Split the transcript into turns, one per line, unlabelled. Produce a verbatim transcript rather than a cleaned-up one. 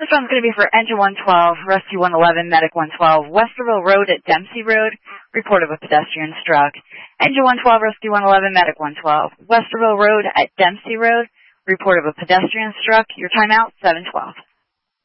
This one's going to be for Engine one twelve, Rescue one eleven, Medic one twelve, Westerville Road at Dempsey Road. Report of a pedestrian struck. Engine one twelve, Rescue one eleven, Medic one twelve, Westerville Road at Dempsey Road. Report of a pedestrian struck. Your timeout, seven twelve.